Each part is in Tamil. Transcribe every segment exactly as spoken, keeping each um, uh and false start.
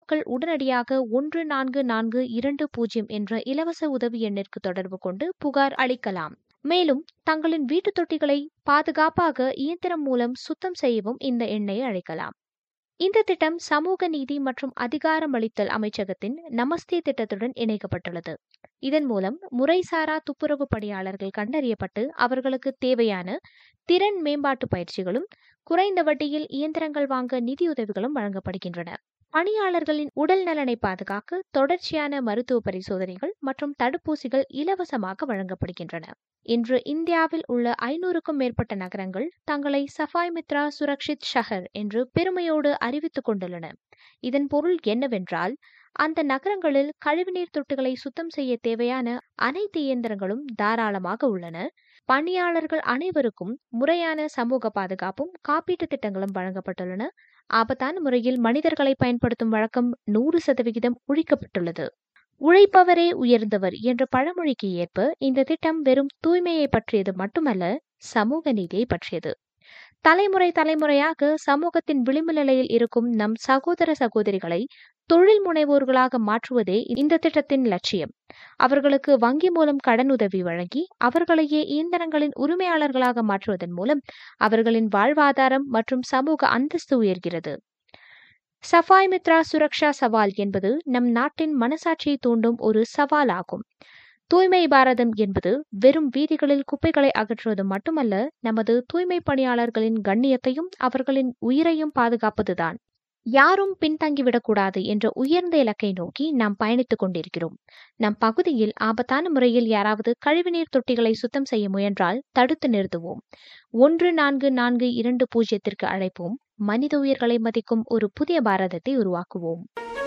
மக்கள் உடனடியாக ஒன்று நான்கு நான்கு இரண்டு பூஜ்ஜியம் என்ற இலவச உதவி எண்ணிற்கு தொடர்பு கொண்டு புகார் அளிக்கலாம். மேலும் தங்களின் வீட்டு தொட்டிகளை பாதுகாப்பாக இயந்திரம் மூலம் சுத்தம் செய்யவும் இந்த எண்ணை அழைக்கலாம். இந்த திட்டம் சமூக நீதி மற்றும் அதிகாரமளித்தல் அமைச்சகத்தின் நமஸ்தே திட்டத்துடன் இணைக்கப்பட்டுள்ளது. இதன் மூலம் முறைசாரா துப்புரவு பணியாளர்கள் கண்டறியப்பட்டு அவர்களுக்கு தேவையான திறன் மேம்பாட்டு பயிற்சிகளும் குறைந்த வட்டியில் இயந்திரங்கள் வாங்க நிதியுதவிகளும் வழங்கப்படுகின்றன. பணியாளர்களின் உடல் நலனை பாதுகாக்க தொடர்ச்சியான மருத்துவ பரிசோதனைகள் மற்றும் தடுப்பூசிகள் இலவசமாக வழங்கப்படுகின்றன. இன்று இந்தியாவில் உள்ள ஐநூறுக்கும் மேற்பட்ட நகரங்கள் தங்களை சஃபாய் மித்ரா சுரக்ஷித் ஷஹர் என்று பெருமையோடு அறிவித்துக் கொண்டுள்ளன. இதன் பொருள் என்னவென்றால், அந்த நகரங்களில் கழிவுநீர் தொட்டிகளை சுத்தம் செய்ய தேவையான அனைத்து இயந்திரங்களும் தாராளமாக உள்ளன. பணியாளர்கள் அனைவருக்கும் முறையான சமூக பாதுகாப்பும் காப்பீட்டு திட்டங்களும் வழங்கப்பட்டுள்ளன. ஆபத்தான முறையில் மனிதர்களை பயன்படுத்தும் வழக்கம் நூறு சதவிகிதம் ஒழிக்கப்பட்டுள்ளது. உழைப்பவரே உயர்ந்தவர் என்ற பழமொழிக்கு ஏற்ப இந்த திட்டம் வெறும் தூய்மையை பற்றியது மட்டுமல்ல, சமூக நீதியை பற்றியது. தலைமுறை தலைமுறையாக சமூகத்தின் விளிம்பு நிலையில் இருக்கும் நம் சகோதர சகோதரிகளை தொழில் முனைவோர்களாக மாற்றுவதே இந்த திட்டத்தின் லட்சியம். அவர்களுக்கு வங்கி மூலம் கடன் உதவி வழங்கி அவர்களையே இயந்திரங்களின் உரிமையாளர்களாக மாற்றுவதன் மூலம் அவர்களின் வாழ்வாதாரம் மற்றும் சமூக அந்தஸ்து உயர்கிறது. சஃபாய் மித்ரா சுரக்ஷா சவால் என்பது நம் நாட்டின் மனசாட்சியை தூண்டும் ஒரு சவால் ஆகும். தூய்மை பாரதம் என்பது வெறும் வீதிகளில் குப்பைகளை அகற்றுவது மட்டுமல்ல, நமது தூய்மை பணியாளர்களின் கண்ணியத்தையும் அவர்களின் உயிரையும் பாதுகாப்பதுதான். யாரும் பின்தங்கிவிடக்கூடாது என்ற உயர்ந்த இலக்கை நோக்கி நாம் பயணித்துக் கொண்டிருக்கிறோம். நம் பகுதியில் ஆபத்தான முறையில் யாராவது கழிவுநீர் தொட்டிகளை சுத்தம் செய்ய முயன்றால் தடுத்து நிறுத்துவோம். ஒன்று நான்கு நான்கு இரண்டு பூஜ்ஜியத்திற்கு அழைப்போம். மனித உயிர்களை மதிக்கும் ஒரு புதிய பாரதத்தை உருவாக்குவோம்.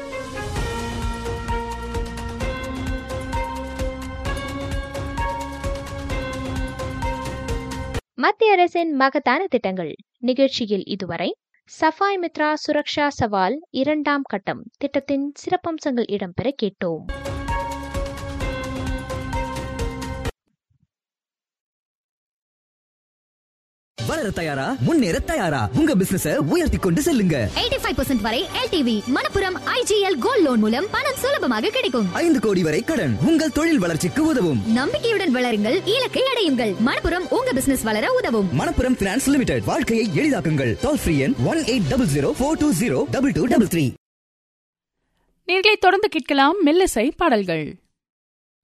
மத்திய அரசின் மகத்தான திட்டங்கள் நிகழ்ச்சியில் இதுவரை சஃபாய் மித்ரா சுரக்ஷா சவால் இரண்டாம் கட்டம் திட்டத்தின் சிறப்பம்சங்கள் இடம்பெற கேட்டோம். வளர தயாரா, முன்னேற தயாரா, உங்க பிசினஸ உயர்த்தி கொண்டு செல்லுங்க. எண்பத்தி ஐந்து சதவீதம் வரை L T V Manappuram I G L gold loan மூலம் பணம் சுலபமாக கிடைக்கும். ஐந்து கோடி வரை கடன் உங்கள் தொழில் வளர்ச்சிக்கு உதவும். நம்பிக்கையுடன் வளருங்கள், இலக்கை அடையுங்கள். மணப்புரம் உங்க பிசினஸ் வளர உதவும். மணப்புரம் பினான்ஸ் லிமிடெட், வாழ்க்கையை எளிதாக்குங்கள். டோல் ஃப்ரீ எண் one eight double zero four two zero double two double three. நேர்களை தொடர்ந்து கேட்கலாம் மெல்லிசை பாடல்கள்.